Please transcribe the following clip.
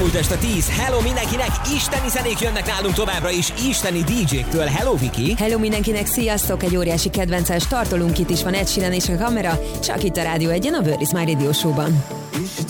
elmúlt este 10. Hello mindenkinek, isteni zenék jönnek nálunk továbbra is, isteni DJ-któl. Hello Viki! Hello mindenkinek, sziasztok! Egy óriási kedvences tartolunk, itt is van Ed Sheeran és a kamera, csak itt a Rádió 1-en, a Where is My Radio Show-ban.